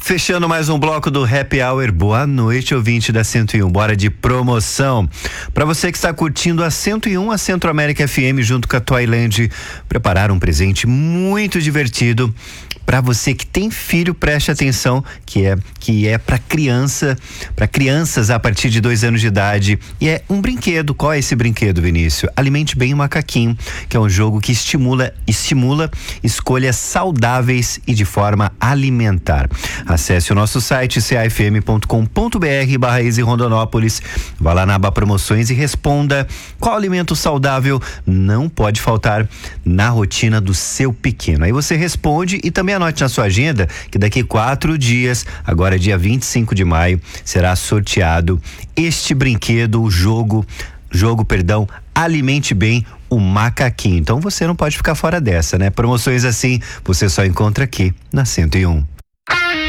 Fechando mais um bloco do Happy Hour. Boa noite, ouvinte da 101. Bora de promoção. Para você que está curtindo a 101, a Centro América FM junto com a Toyland, prepararam um presente muito divertido. Para você que tem filho, preste atenção, que é para crianças a partir de 2 anos de idade. E é um brinquedo. Qual é esse brinquedo, Vinícius? Alimente Bem o Macaquinho, que é um jogo que estimula escolhas saudáveis e de forma alimentar. Acesse o nosso site cafm.com.br/Easy Rondonópolis. Vá lá na aba promoções e responda qual alimento saudável não pode faltar na rotina do seu pequeno. Aí você responde e também anote na sua agenda que daqui 4 dias, agora dia 25 de maio, será sorteado este brinquedo, o jogo, Alimente Bem o Macaquinho. Então você não pode ficar fora dessa, né? Promoções assim você só encontra aqui na 101.